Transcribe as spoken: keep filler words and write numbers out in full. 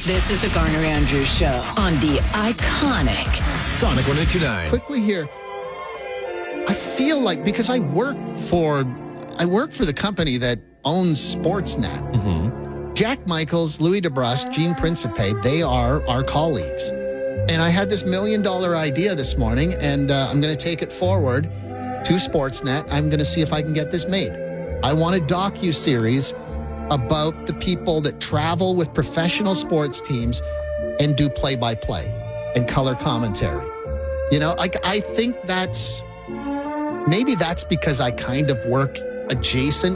This is the Garner Andrews Show on the iconic Sonic one eighty-nine. Quickly here, I feel like because I work for, I work for the company that owns Sportsnet. Mm-hmm. Jack Michaels, Louis DeBrusque, Gene Principe, they are our colleagues. And I had this million dollar idea this morning, and uh, I'm going to take it forward to Sportsnet. I'm going to see if I can get this made. I want a docu-series about the people that travel with professional sports teams and do play-by-play and color commentary. You know, like I think that's, maybe that's because I kind of work adjacent